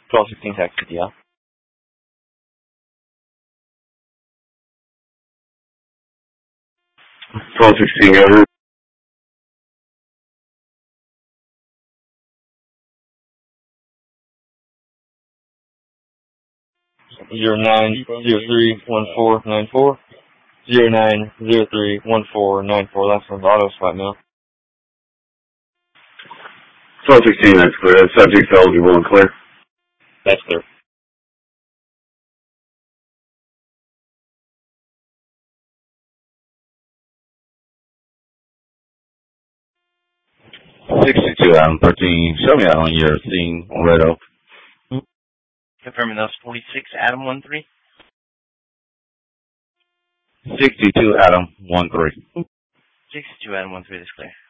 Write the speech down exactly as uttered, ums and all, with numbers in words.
twelve sixteen taxi, yeah. twelve sixteen, over. Zero nine zero three one four nine four. Zero nine zero three one four nine four. Last one's auto spot now. twelve sixteen, that's clear. That subject's eligible and clear. That's clear. sixty-two, Adam thirteen. Show me that on your scene on Red Oak. Confirming those forty-six, Adam one three. sixty-two, Adam one three. sixty-two, Adam one three, that's clear.